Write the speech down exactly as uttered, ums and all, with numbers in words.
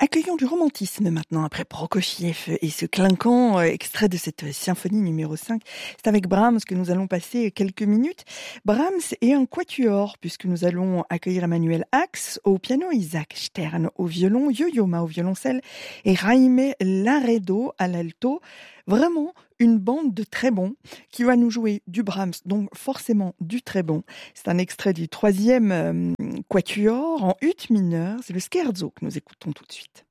Accueillons du romantisme maintenant après Prokofiev et ce clinquant euh, extrait de cette euh, symphonie numéro cinq. C'est avec Brahms que nous allons passer quelques minutes. Brahms est un quatuor puisque nous allons accueillir Emmanuel Ax au piano, Isaac Stern au violon, Yo-Yo Ma au violoncelle et Jaime Laredo à l'alto. Vraiment une bande de très bons qui va nous jouer du Brahms, donc forcément du très bon. C'est un extrait du troisième euh, quatuor en ut mineur. C'est le scherzo que nous écoutons tout de suite.